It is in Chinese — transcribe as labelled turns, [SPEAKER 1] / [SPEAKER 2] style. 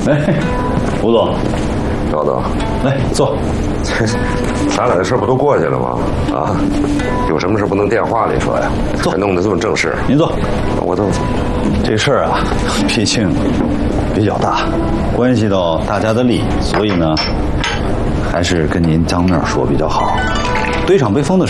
[SPEAKER 1] 哎，吴总，
[SPEAKER 2] 赵总，
[SPEAKER 1] 来坐。
[SPEAKER 2] 咱俩的事不都过去了吗？啊，有什么事不能电话里说呀？
[SPEAKER 1] 坐，
[SPEAKER 2] 还弄得这么正式。
[SPEAKER 1] 您坐。
[SPEAKER 2] 我坐。
[SPEAKER 1] 这事儿啊，毕竟比较大，关系到大家的利益，所以呢，还是跟您当面说比较好。堆场被封的